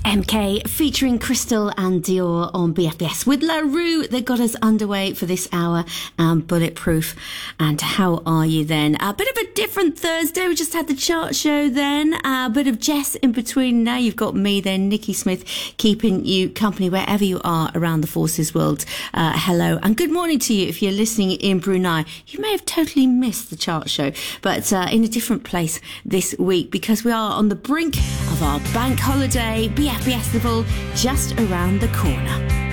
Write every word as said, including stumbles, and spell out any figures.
M K featuring Crystal and Dior on B F B S with La Rue that got us underway for this hour, um, Bulletproof. And how are you then? A bit of a different Thursday. We just had the chart show then, a bit of Jess in between. Now you've got me then, Nikki Smith, keeping you company wherever you are around the Forces world. Uh, hello and good morning to you if you're listening in Brunei. You may have totally missed the chart show, but uh, in a different place this week because we are on the brink of our bank holiday. B F B S Festival just around the corner.